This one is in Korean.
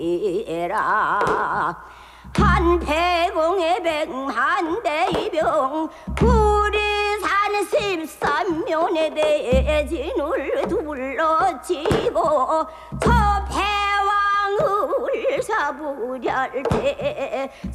이라 한패공의 백만대병 구리산 13면의 대진을 둘러치고 저 패왕을 잡으려 할 때